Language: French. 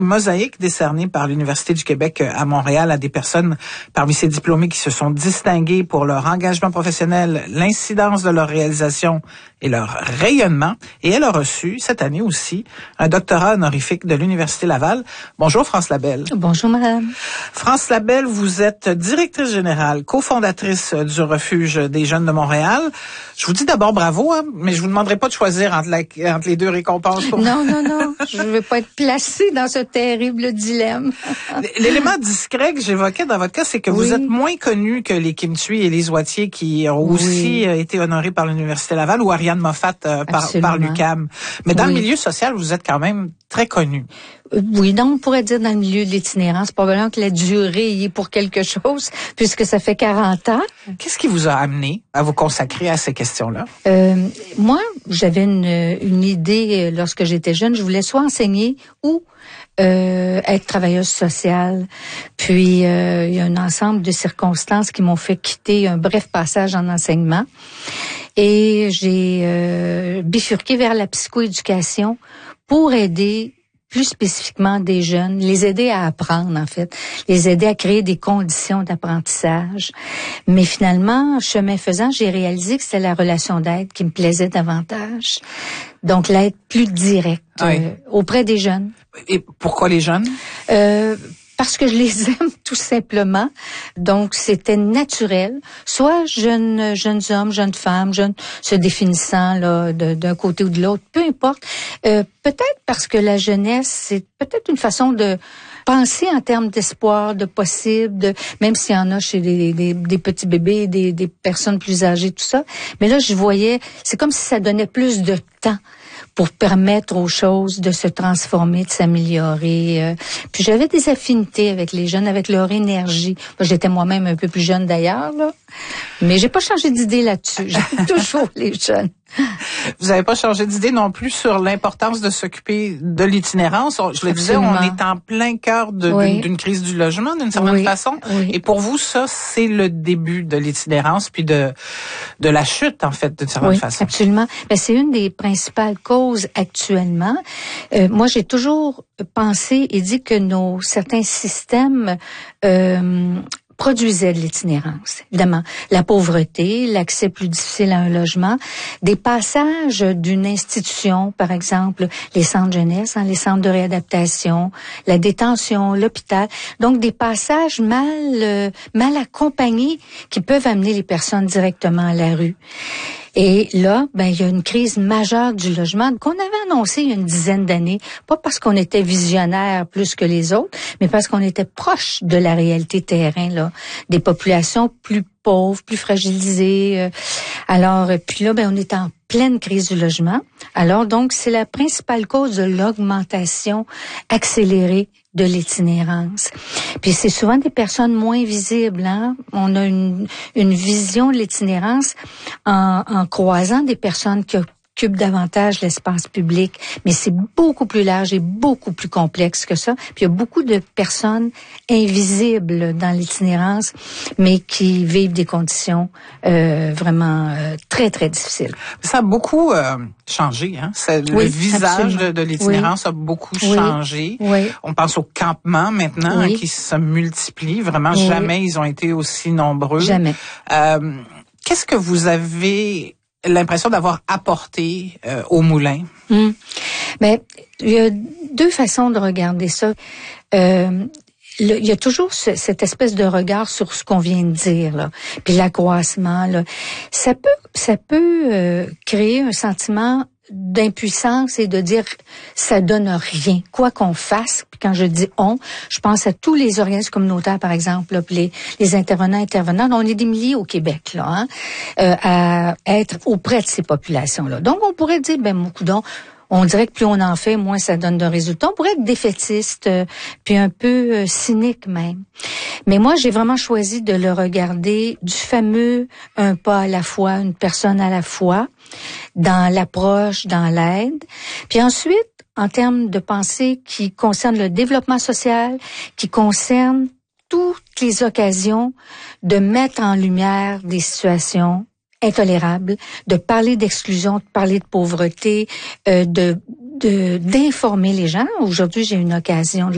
mosaïque décernée par l'Université du Québec à Montréal à des personnes parmi ces diplômés qui se sont distingués pour leur engagement professionnel, l'incidence de leur réalisation et leur rayonnement. Et elle a reçu cette année aussi un doctorat honorifique de l'Université Laval. Bonjour France Labelle. Bonjour madame. France Labelle, vous êtes directrice générale, cofondatrice du Refuge des jeunes de Montréal. Je vous dis d'abord bravo, mais je vous demanderai pas de choisir entre les deux récompenses. Non, je ne veux pas être placée dans ce terrible dilemme. L'élément discret que j'évoquais dans votre cas, c'est que vous êtes moins connu que les Kim Thuy et les Wattier qui ont aussi été honorés par l'Université Laval ou Ariane Moffat par l'UQAM. Mais dans le milieu social, vous êtes quand même très connu. Oui, donc on pourrait dire dans le milieu de l'itinérance, probablement que la durée y est pour quelque chose, puisque ça fait 40 ans. Qu'est-ce qui vous a amené à vous consacrer à ces questions-là? Moi, j'avais une idée lorsque j'étais jeune. Je voulais soit enseigner ou être travailleuse sociale. Puis, il y a un ensemble de circonstances qui m'ont fait quitter un bref passage en enseignement. Et j'ai bifurqué vers la psychoéducation pour aider plus spécifiquement des jeunes, les aider à apprendre en fait, les aider à créer des conditions d'apprentissage. Mais finalement, chemin faisant, j'ai réalisé que c'était la relation d'aide qui me plaisait davantage. Donc l'aide plus directe auprès des jeunes. Et pourquoi les jeunes? Parce que je les aime tout simplement. Donc, c'était naturel. Soit jeunes hommes, jeunes femmes, jeunes se définissant là d'un côté ou de l'autre, peu importe. Peut-être parce que la jeunesse, c'est peut-être une façon de penser en termes d'espoir, de possible, même s'il y en a chez des petits bébés, des personnes plus âgées, tout ça. Mais là, je voyais, c'est comme si ça donnait plus de temps pour permettre aux choses de se transformer, de s'améliorer. Puis j'avais des affinités avec les jeunes, avec leur énergie. Moi, j'étais moi-même un peu plus jeune d'ailleurs, là. Mais j'ai pas changé d'idée là-dessus. J'aime toujours les jeunes. Vous n'avez pas changé d'idée non plus sur l'importance de s'occuper de l'itinérance. Je le disais, on est en plein cœur d'une crise du logement, d'une certaine façon. Oui. Et pour vous, ça, c'est le début de l'itinérance, puis de la chute, en fait, d'une certaine façon. Absolument. Ben, c'est une des principales causes actuellement. Moi, j'ai toujours pensé et dit que certains systèmes produisait de l'itinérance. Évidemment, la pauvreté, l'accès plus difficile à un logement, des passages d'une institution, par exemple, les centres jeunesse, les centres de réadaptation, la détention, l'hôpital. Donc, des passages mal accompagnés qui peuvent amener les personnes directement à la rue. Et là, il y a une crise majeure du logement qu'on avait annoncée il y a une dizaine d'années, pas parce qu'on était visionnaire plus que les autres, mais parce qu'on était proche de la réalité terrain, là, des populations plus pauvres, plus fragilisées. Alors, puis là, on est en pleine crise du logement. Alors, donc, c'est la principale cause de l'augmentation accélérée de l'itinérance. Puis c'est souvent des personnes moins visibles, hein. On a une vision de l'itinérance en croisant des personnes qui occupent davantage l'espace public, mais c'est beaucoup plus large et beaucoup plus complexe que ça. Puis il y a beaucoup de personnes invisibles dans l'itinérance, mais qui vivent des conditions vraiment très, très difficiles. Ça a beaucoup changé, hein? Le visage de l'itinérance a beaucoup changé. Oui. On pense aux campements maintenant qui se multiplient. Vraiment, jamais ils ont été aussi nombreux. Jamais. Qu'est-ce que vous avez l'impression d'avoir apporté au moulin? Mais il y a deux façons de regarder ça. Il y a toujours cette espèce de regard sur ce qu'on vient de dire, là, puis l'accroissement, là. Ça peut créer un sentiment d'impuissance et de dire ça donne rien, quoi qu'on fasse. Puis quand je dis on, je pense à tous les organismes communautaires, par exemple, là, les intervenants. On est des milliers au Québec, là, à être auprès de ces populations-là. Donc on pourrait dire, mon coudonc, on dirait que plus on en fait, moins ça donne de résultats. On pourrait être défaitiste, puis un peu cynique même. Mais moi, j'ai vraiment choisi de le regarder du fameux un pas à la fois, une personne à la fois, dans l'approche, dans l'aide. Puis ensuite, en termes de pensée qui concerne le développement social, qui concerne toutes les occasions de mettre en lumière des situations intolérables, de parler d'exclusion, de parler de pauvreté, d'informer les gens. Aujourd'hui, j'ai une occasion de